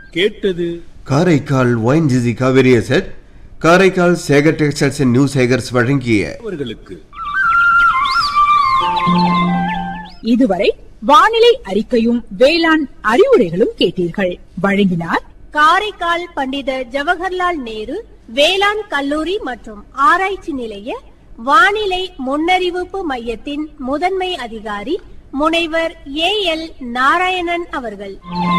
கேட்டது Karaikal YNGC Kaveri asset, Karaikal Sekar textiles and new Sekar's வழங்கிய அவர்களுக்கு இதுவரை வானிலை அறிக்கையும் வேளாண் அறிவுரைகளும் கேட்டீர்கள். வழங்கினார் காரைக்கால் பண்டித ஜவஹர்லால் நேரு வேளாண் கல்லூரி மற்றும் ஆராய்ச்சி நிலைய வானிலை முன்னறிவிப்பு மையத்தின் முதன்மை அதிகாரி முனைவர் AL நாராயணன் அவர்கள்.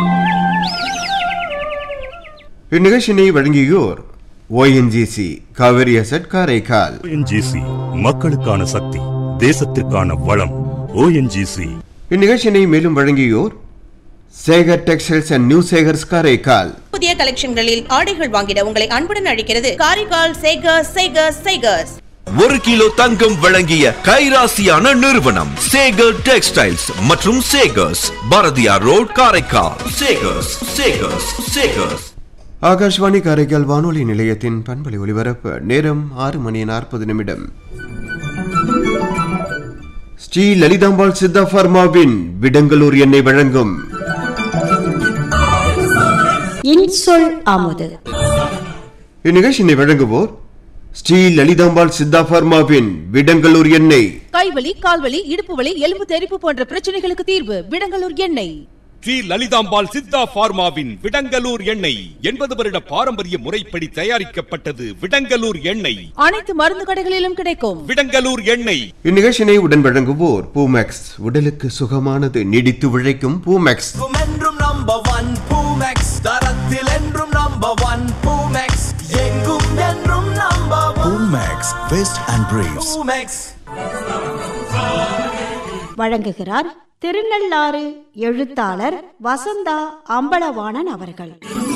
இந்நிகழ்ச்சியினை வழங்கியோர் YNGC Kaveri asset, Karaikal. ONGC மக்களுக்கான சக்தி, தேசத்திற்கான வளம். ONGC. இந்நிகழ்ச்சியினை மேலும் வழங்கியோர் Sekar textiles and new Sekar's, Karaikal. புதிய கலெக்ஷன்களில் ஆடைகள் வாங்கிட உங்களை அன்புடன் அழைக்கிறது காரைக்கால் சேகர்ஸ். 1 கிலோ தங்கம் வழங்கிய கைராசியான நிறுவனம் சேகர் டெக்ஸ்டைல்ஸ் மற்றும் சேகர்ஸ், பாரதியார் ரோட், காரைக்கால். சேகர்ஸ். ஆகாஷ்வாணி காரைக்கால் வானொலி நிலையத்தின் பண்பலை ஒலிபரப்பு நேரம் 6:40. ஸ்ரீ லலிதாம்பாள் சித்தா பார்மாவின் விடங்கலூர் எண்ணெய் வழங்கும் இன்சொல் அமுது. இந்நிகழ்ச்சியினை வழங்குவோர் ஸ்ரீ லலிதாம்பாள் சித்தா பார்மாவின் விடங்கலூர் எண்ணெய். கைவலி, கால்வலி, இடுப்பு வலி, எலும்பு தெறிப்பு போன்ற பிரச்சனைகளுக்கு தீர்வு விடங்கலூர் எண்ணெய். ஸ்ரீ லலிதாம்பாள் சித்தா பார்மாவின் விடங்கலூர் எண்ணெய் 80 வருட பாரம்பரிய முறைப்படி தயாரிக்கப்பட்டது. விடங்கலூர் எண்ணெய் அனைத்து மருந்து கடைகளிலும் கிடைக்கும். விடங்கலூர் எண்ணெய். இந்நிகழ்ச்சியினை உடன் வழங்குவோர் பூமேக்ஸ், உடலுக்கு சுகமானது, நீடித்து உழைக்கும் பூமேக்ஸ். என்றும் நம்பர் 1 பூமேக்ஸ், தரத்தில் என்றும் நம்பர் 1 பூமேக்ஸ், எங்கும் என்றும் number 1 Poomex west and briefs. Poomex வழங்குகிறார் திருநள்ளாறு எழுத்தாளர் வசந்தா அம்பலவாணன் அவர்கள்.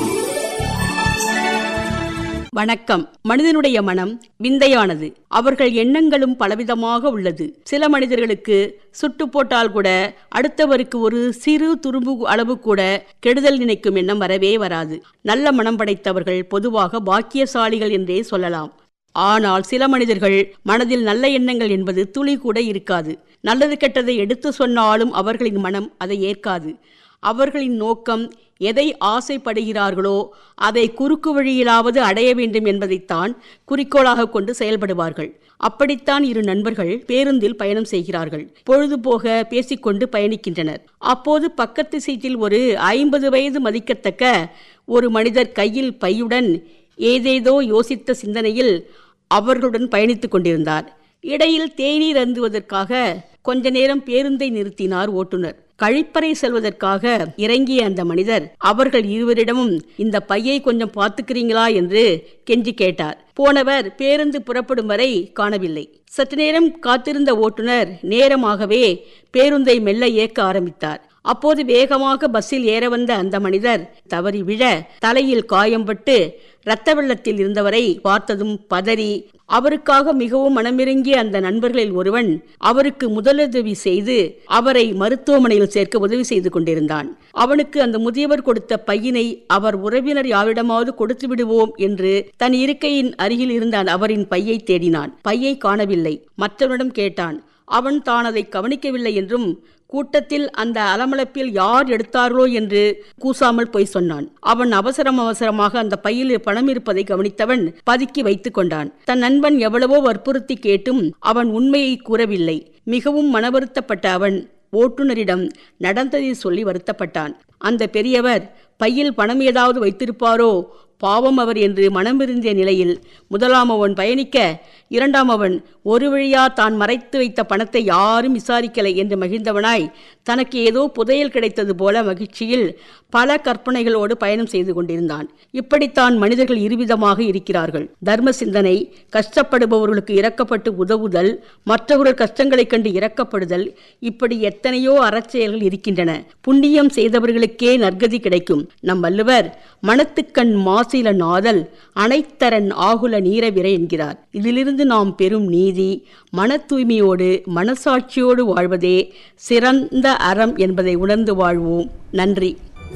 வணக்கம். மனிதனுடைய மனம் விந்தையானது. அவர்கள் எண்ணங்களும் பலவிதமாக உள்ளது. சில மனிதர்களுக்கு சுட்டு போட்டால் கூட அடுத்தவருக்கு ஒரு சிறு துரும்பு அளவு கூட கெடுதல் நினைக்கும் எண்ணம் வரவே வராது. நல்ல மனம் படைத்தவர்கள் பொதுவாக பாக்கியசாலிகள் என்றே சொல்லலாம். ஆனால் சில மனிதர்கள் மனதில் நல்ல எண்ணங்கள் என்பது துளி கூட இருக்காது. நல்லது கெட்டதை எடுத்து சொன்னாலும் அவர்களின் மனம் அதை ஏற்காது. அவர்களின் நோக்கம் எதை ஆசைப்படுகிறார்களோ அதை குறுக்கு வழியிலாவது அடைய வேண்டும் என்பதைத்தான் குறிக்கோளாக கொண்டு செயல்படுவார்கள். அப்படித்தான் 2 நண்பர்கள் பேருந்தில் பயணம் செய்கிறார்கள். பொழுதுபோக பேசிக்கொண்டு பயணிக்கின்றனர். அப்போது பக்கத்து சீட்டில் ஒரு 50 வயது மதிக்கத்தக்க ஒரு மனிதர் கையில் பையுடன் ஏதேதோ யோசித்த சிந்தனையில் அவர்களுடன் பயணித்துக் கொண்டிருந்தார். இடையில் தேநீர் அருந்துவதற்காக கொஞ்ச நேரம் பேருந்தை நிறுத்தினார் ஓட்டுநர். கழிப்பறை செல்வதற்காக இறங்கிய அந்த மனிதர் அவர்கள் இருவரிடமும் இந்த பையை கொஞ்சம் பார்த்துக்கிறீங்களா என்று கெஞ்சி கேட்டார். போனவர் பேருந்து புறப்படும் வரை காணவில்லை. சற்று நேரம் காத்திருந்த ஓட்டுநர் நேரமாகவே பேருந்தை மெல்ல இயக்க ஆரம்பித்தார். அப்போது வேகமாக பஸ்ஸில் ஏற வந்த அந்த மனிதர் தவறி விழ தலையில் காயம்பட்டு இரத்த வெள்ளத்தில் இருந்தவரை பார்த்ததும் பதறி அவருக்காக மிகவும் மனமிறங்கிய அந்த நண்பர்களில் ஒருவன் அவருக்கு முதலுதவி செய்து அவரை மருத்துவமனையில் சேர்க்க உதவி செய்து கொண்டிருந்தான். அவனுக்கு அந்த முதியவர் கொடுத்த பையினை அவர் உறவினர் யாரிடமாவது கொடுத்து விடுவோம் என்று தன் இருக்கையின் அருகில் இருந்த அவரின் பையை தேடினான். பையை காணவில்லை. மற்றவனிடம் கேட்டான். அவன் தான் அதை கவனிக்கவில்லை என்றும் கூட்டத்தில் அந்த அலமளப்பில் யார் எடுத்தார்களோ என்று கூசாமல் போய் சொன்னான். அவன் அவசரமாக அந்த பையில் பணம் இருப்பதை கவனித்தவன் பதுக்கி வைத்துக் கொண்டான். தன் நண்பன் எவ்வளவோ வற்புறுத்தி கேட்டும் அவன் உண்மையை கூறவில்லை. மிகவும் மனவருத்தப்பட்ட அவன் ஓட்டுநரிடம் நடந்ததை சொல்லி வருத்தப்பட்டான். அந்த பெரியவர் பையில் பணம் ஏதாவது வைத்திருப்பாரோ பாவம் அவர் என்று மனமிருந்திய நிலையில் முதலாம் அவன் பயணிக்க, இரண்டாம் அவன் ஒரு வழியா தான் மறைத்து வைத்த பணத்தை யாரும் விசாரிக்கலை என்று மகிழ்ந்தவனாய் தனக்கு ஏதோ புதையல் கிடைத்தது போல மகிழ்ச்சியில் பல கற்பனைகளோடு பயணம் செய்து கொண்டிருந்தான். இப்படித்தான் மனிதர்கள் இருவிதமாக இருக்கிறார்கள். தர்ம சிந்தனை, கஷ்டப்படுபவர்களுக்கு இரக்கப்பட்டு உதவுதல், மற்றவர்கள் கஷ்டங்களைக் கண்டு இரக்கப்படுதல், இப்படி எத்தனையோ அறச்செயல்கள் இருக்கின்றன. புண்ணியம் செய்தவர்களுக்கே நற்கதி கிடைக்கும். நம் வள்ளுவர் மனத்துக்கண் மாசில நாதல் அனைத்தரன் ஆகுல நீரவிரை என்கிறார். இதிலிருந்து நாம் பெறும் நீதி மன தூய்மையோடு மனசாட்சியோடு வாழ்வதே சிறந்த அறம் என்பதை உணர்ந்து வாழ்வோம். நன்றி.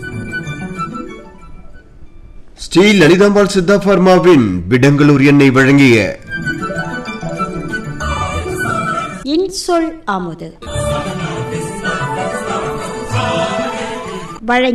ஸ்ரீ லலிதாம்பாள் சித்தா பார்மாவின் விடங்கலூர் எண்ணெய் வழங்கிய இன்சொல் அமுது.